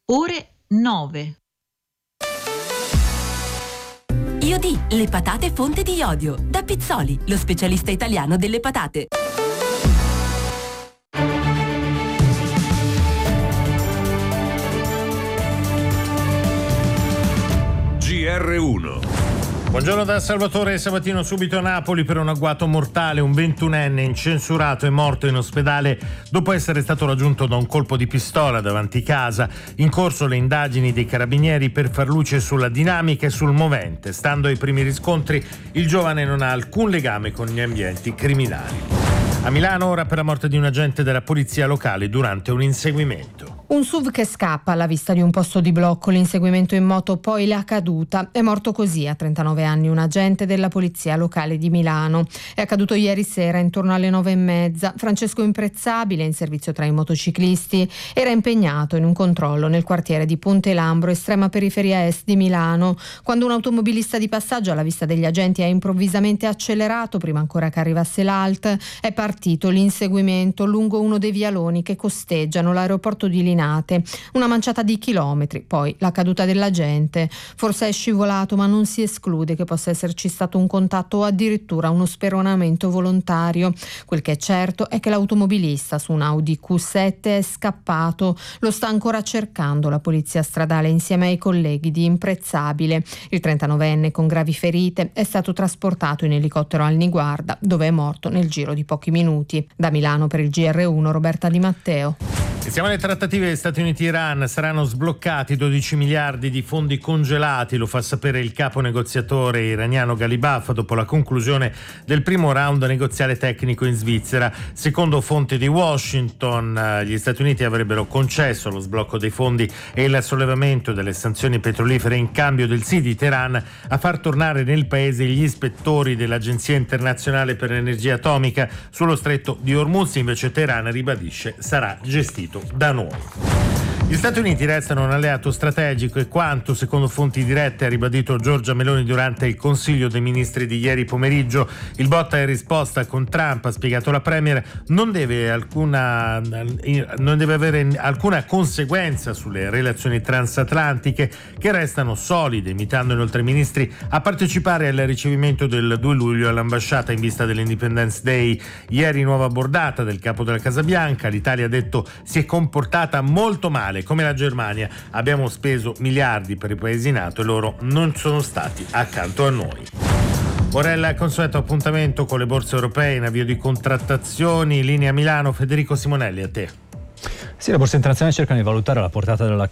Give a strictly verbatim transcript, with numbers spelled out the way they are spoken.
ore nove. Iodi, le patate fonte di iodio. Da Pizzoli, lo specialista italiano delle patate. G R uno. Buongiorno da Salvatore Sabatino. Subito a Napoli per un agguato mortale. Un ventunenne incensurato è morto in ospedale dopo essere stato raggiunto da un colpo di pistola davanti casa. In corso le indagini dei carabinieri per far luce sulla dinamica e sul movente. Stando ai primi riscontri, il giovane non ha alcun legame con gli ambienti criminali. A Milano, ora per la morte di un agente della polizia locale durante un inseguimento. Un S U V che scappa alla vista di un posto di blocco, l'inseguimento in moto, poi la caduta. È morto così a trentanove anni un agente della polizia locale di Milano. È accaduto ieri sera intorno alle nove e mezza. Francesco Imprezzabile, in servizio tra i motociclisti, era impegnato in un controllo nel quartiere di Ponte Lambro, estrema periferia est di Milano, quando un automobilista di passaggio alla vista degli agenti ha improvvisamente accelerato prima ancora che arrivasse l'Alt. È partito l'inseguimento lungo uno dei vialoni che costeggiano l'aeroporto di Linate. Una manciata di chilometri, poi la caduta dell'agente. Forse è scivolato, ma non si esclude che possa esserci stato un contatto o addirittura uno speronamento volontario. Quel che è certo è che l'automobilista su un Audi Q sette è scappato. Lo sta ancora cercando la polizia stradale insieme ai colleghi di Imprezzabile. Il trentanovenne con gravi ferite è stato trasportato in elicottero al Niguarda, dove è morto nel giro di pochi minuti. Da Milano per il G R uno, Roberta Di Matteo. E siamo alle trattative Stati Uniti-Iran. Saranno sbloccati dodici miliardi di fondi congelati, lo fa sapere il capo negoziatore iraniano Ghalibaf dopo la conclusione del primo round negoziale tecnico in Svizzera. Secondo fonti di Washington, gli Stati Uniti avrebbero concesso lo sblocco dei fondi e il sollevamento delle sanzioni petrolifere in cambio del sì di Teheran a far tornare nel paese gli ispettori dell'Agenzia Internazionale per l'Energia Atomica sullo stretto di Hormuz. Invece Teheran ribadisce sarà gestito da noi. Gli Stati Uniti restano un alleato strategico e quanto, secondo fonti dirette, ha ribadito Giorgia Meloni durante il Consiglio dei Ministri di ieri pomeriggio. Il botta e risposta con Trump, ha spiegato la Premier, non deve alcuna non deve avere alcuna conseguenza sulle relazioni transatlantiche, che restano solide, invitando inoltre i ministri a partecipare al ricevimento del due luglio all'ambasciata in vista dell'Independence Day. Ieri nuova bordata del capo della Casa Bianca. L'Italia, ha detto, si è comportata molto male come la Germania. Abbiamo speso miliardi per i paesi NATO e loro non sono stati accanto a noi. Ora il consueto appuntamento con le borse europee in avvio di contrattazioni. Linea Milano, Federico Simonelli, a te. Sì, le borse internazionali cercano di valutare la portata della